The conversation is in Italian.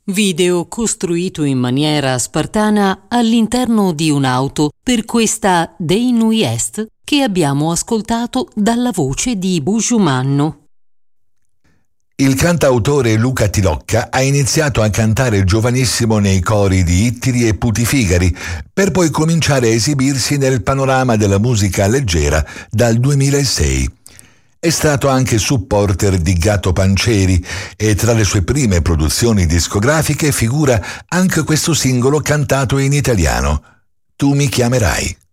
Video costruito in maniera spartana all'interno di un'auto per questa Dei Nui Est che abbiamo ascoltato dalla voce di Bugiumanno. Il cantautore Luca Tilocca ha iniziato a cantare giovanissimo nei cori di Ittiri e Putifigari, per poi cominciare a esibirsi nel panorama della musica leggera dal 2006. È stato anche supporter di Gatto Pancieri e tra le sue prime produzioni discografiche figura anche questo singolo cantato in italiano, Tu mi chiamerai.